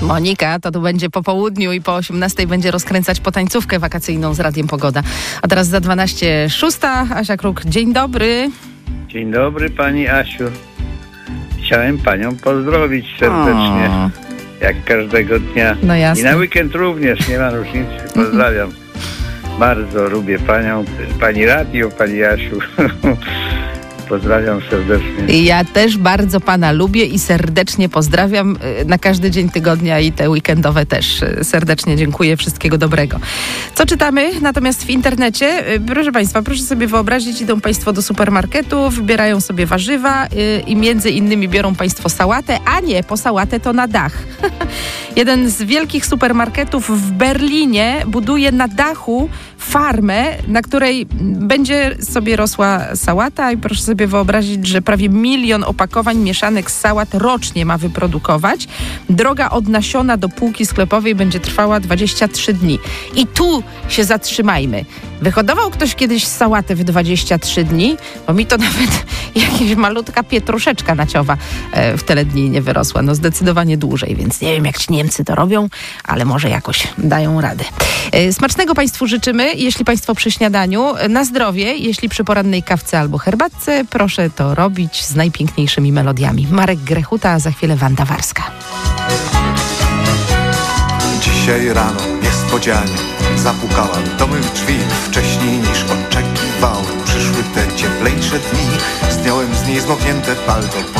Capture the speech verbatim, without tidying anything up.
Monika, to tu będzie po południu i po osiemnastej będzie rozkręcać potańcówkę wakacyjną z Radiem Pogoda. A teraz za dwanaście szósta. Asia Kruk, dzień dobry. Dzień dobry pani Asiu. Chciałem panią pozdrowić serdecznie. O. Jak każdego dnia. No jasne. I na weekend również, nie ma różnicy. Pozdrawiam. Bardzo lubię panią, pani radio, pani Asiu. Pozdrawiam serdecznie. Ja też bardzo pana lubię i serdecznie pozdrawiam na każdy dzień tygodnia i te weekendowe też. Serdecznie dziękuję. Wszystkiego dobrego. Co czytamy natomiast w internecie? Proszę państwa, proszę sobie wyobrazić, idą państwo do supermarketu, wybierają sobie warzywa i między innymi biorą państwo sałatę, a nie, po sałatę to na dach. Jeden z wielkich supermarketów w Berlinie buduje na dachu farmę, na której będzie sobie rosła sałata i proszę sobie wyobrazić, że prawie milion opakowań mieszanek z sałat rocznie ma wyprodukować. Droga od nasiona do półki sklepowej będzie trwała dwadzieścia trzy dni. I tu się zatrzymajmy. Wyhodował ktoś kiedyś sałatę w dwadzieścia trzy dni? Bo mi to nawet jakaś malutka pietruszeczka naciowa w tyle dni nie wyrosła. No zdecydowanie dłużej, więc nie wiem, jak ci Niemcy to robią, ale może jakoś dają radę. Smacznego państwu życzymy, jeśli państwo przy śniadaniu. Na zdrowie, jeśli przy porannej kawce albo herbatce, proszę to robić z najpiękniejszymi melodiami. Marek Grechuta, a za chwilę Wanda Warska. Dzisiaj rano niespodzianie zapukałam do mych drzwi wcześniej niż oczekiwałem. Przyszły te cieplejsze dni, zdjąłem z niej zmoknięte palto.